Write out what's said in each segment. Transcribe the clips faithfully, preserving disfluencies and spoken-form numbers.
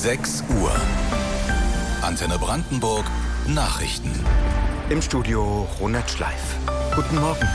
sechs Uhr. Antenne Brandenburg Nachrichten. Im Studio Ronald Schleif. Guten Morgen.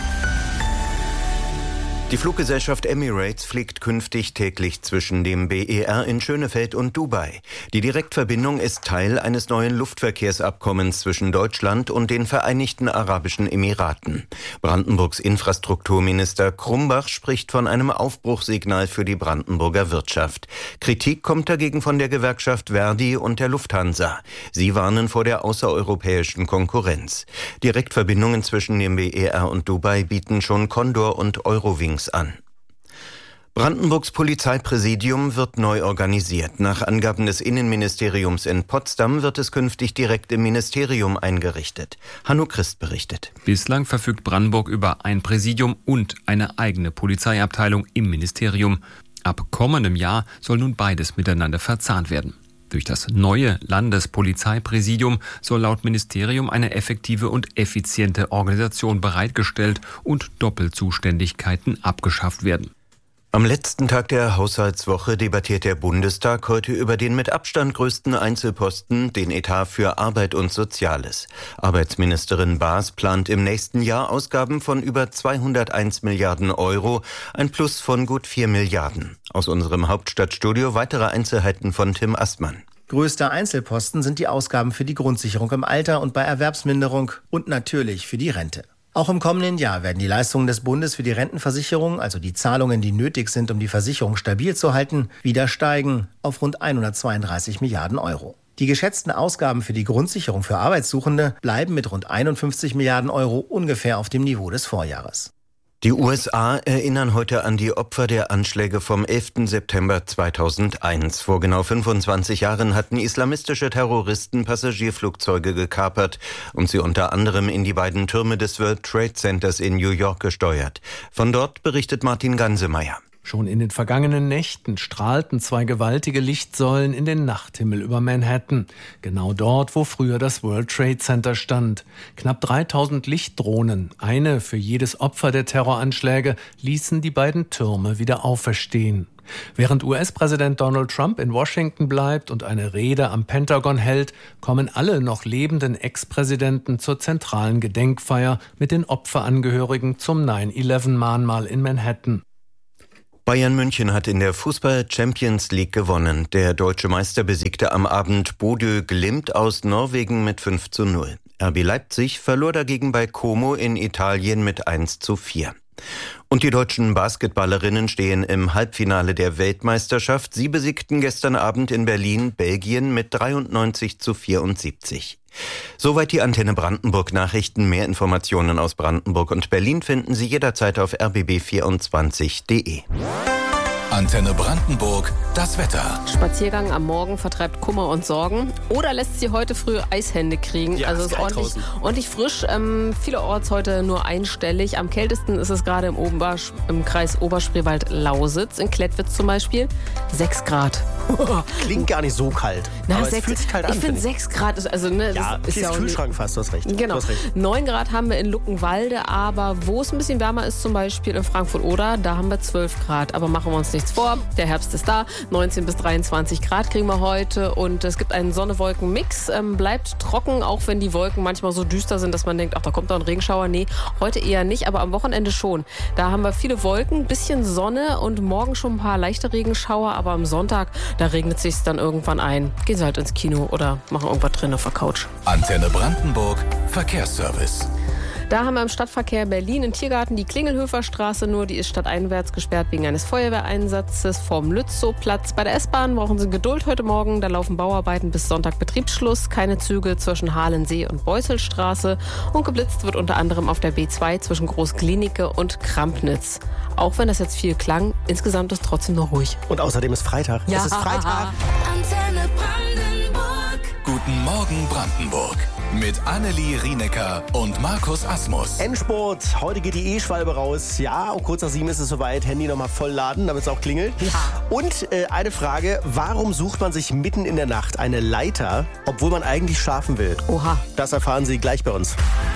Die Fluggesellschaft Emirates fliegt künftig täglich zwischen dem B E R in Schönefeld und Dubai. Die Direktverbindung ist Teil eines neuen Luftverkehrsabkommens zwischen Deutschland und den Vereinigten Arabischen Emiraten. Brandenburgs Infrastrukturminister Krumbach spricht von einem Aufbruchssignal für die Brandenburger Wirtschaft. Kritik kommt dagegen von der Gewerkschaft Verdi und der Lufthansa. Sie warnen vor der außereuropäischen Konkurrenz. Direktverbindungen zwischen dem B E R und Dubai bieten schon Condor und Eurowings an. Brandenburgs Polizeipräsidium wird neu organisiert. Nach Angaben des Innenministeriums in Potsdam wird es künftig direkt im Ministerium eingerichtet. Hanno Christ berichtet. Bislang verfügt Brandenburg über ein Präsidium und eine eigene Polizeiabteilung im Ministerium. Ab kommendem Jahr soll nun beides miteinander verzahnt werden. Durch das neue Landespolizeipräsidium soll laut Ministerium eine effektive und effiziente Organisation bereitgestellt und Doppelzuständigkeiten abgeschafft werden. Am letzten Tag der Haushaltswoche debattiert der Bundestag heute über den mit Abstand größten Einzelposten, den Etat für Arbeit und Soziales. Arbeitsministerin Baas plant im nächsten Jahr Ausgaben von über zweihunderteins Milliarden Euro, ein Plus von gut vier Milliarden. Aus unserem Hauptstadtstudio weitere Einzelheiten von Tim Astmann. Größter Einzelposten sind die Ausgaben für die Grundsicherung im Alter und bei Erwerbsminderung und natürlich für die Rente. Auch im kommenden Jahr werden die Leistungen des Bundes für die Rentenversicherung, also die Zahlungen, die nötig sind, um die Versicherung stabil zu halten, wieder steigen auf rund hundertzweiunddreißig Milliarden Euro. Die geschätzten Ausgaben für die Grundsicherung für Arbeitssuchende bleiben mit rund einundfünfzig Milliarden Euro ungefähr auf dem Niveau des Vorjahres. Die U S A erinnern heute an die Opfer der Anschläge vom elften September zweitausendeins. Vor genau fünfundzwanzig Jahren hatten islamistische Terroristen Passagierflugzeuge gekapert und sie unter anderem in die beiden Türme des World Trade Centers in New York gesteuert. Von dort berichtet Martin Gansemeyer. Schon in den vergangenen Nächten strahlten zwei gewaltige Lichtsäulen in den Nachthimmel über Manhattan. Genau dort, wo früher das World Trade Center stand. Knapp dreitausend Lichtdrohnen, eine für jedes Opfer der Terroranschläge, ließen die beiden Türme wieder auferstehen. Während U S-Präsident Donald Trump in Washington bleibt und eine Rede am Pentagon hält, kommen alle noch lebenden Ex-Präsidenten zur zentralen Gedenkfeier mit den Opferangehörigen zum neun elf Mahnmal in Manhattan. Bayern München hat in der Fußball-Champions League gewonnen. Der deutsche Meister besiegte am Abend Bodø Glimt aus Norwegen mit fünf zu null. R B Leipzig verlor dagegen bei Como in Italien mit eins zu vier. Und die deutschen Basketballerinnen stehen im Halbfinale der Weltmeisterschaft. Sie besiegten gestern Abend in Berlin Belgien mit dreiundneunzig zu vierundsiebzig. Soweit die Antenne Brandenburg Nachrichten. Mehr Informationen aus Brandenburg und Berlin finden Sie jederzeit auf r b b vierundzwanzig punkt d e. Antenne Brandenburg, das Wetter. Spaziergang am Morgen vertreibt Kummer und Sorgen. Oder lässt sie heute früh Eishände kriegen. Ja, also es ist ordentlich, ordentlich frisch. Ähm, vielerorts heute nur einstellig. Am kältesten ist es gerade im, Obersch- im Kreis Oberspreewald-Lausitz. In Klettwitz zum Beispiel sechs Grad. Klingt gar nicht so kalt. Na, aber sechs, es fühlt sich kalt an. Ich finde sechs Grad ist, also, ne, ja, das ist hier ja ist auch Kühlschrank nicht, fast, du hast recht. Genau. Du hast recht. neun Grad haben wir in Luckenwalde, aber wo es ein bisschen wärmer ist, zum Beispiel in Frankfurt-Oder, da haben wir zwölf Grad. Aber machen wir uns nichts vor, der Herbst ist da. neunzehn bis dreiundzwanzig Grad kriegen wir heute und es gibt einen Sonne-Wolken-Mix. Ähm, bleibt trocken, auch wenn die Wolken manchmal so düster sind, dass man denkt, ach, da kommt doch ein Regenschauer. Nee, heute eher nicht, aber am Wochenende schon. Da haben wir viele Wolken, bisschen Sonne und morgen schon ein paar leichte Regenschauer, aber am Sonntag, da regnet es sich dann irgendwann ein. Gehen Sie halt ins Kino oder machen irgendwas drin auf der Couch. Antenne Brandenburg, Verkehrsservice. Da haben wir im Stadtverkehr Berlin in Tiergarten die Klingelhöfer-Straße nur, die ist stadteinwärts gesperrt wegen eines Feuerwehreinsatzes vom Lützow-Platz. Bei der S-Bahn brauchen Sie Geduld heute Morgen, da laufen Bauarbeiten bis Sonntag Betriebsschluss, keine Züge zwischen Halensee und Beusselstraße und geblitzt wird unter anderem auf der B zwei zwischen Großklinike und Krampnitz. Auch wenn das jetzt viel klang, insgesamt ist trotzdem noch ruhig. Und außerdem ist Freitag. Ja. Es ist Freitag. Antenne Brandenburg. Guten Morgen Brandenburg. Mit Annelie Rienecker und Markus Asmus. Endspurt. Heute geht die E-Schwalbe raus. Ja, um kurz nach sieben ist es soweit. Handy nochmal voll laden, damit es auch klingelt. Ja. Und äh, eine Frage. Warum sucht man sich mitten in der Nacht eine Leiter, obwohl man eigentlich schlafen will? Oha. Das erfahren Sie gleich bei uns.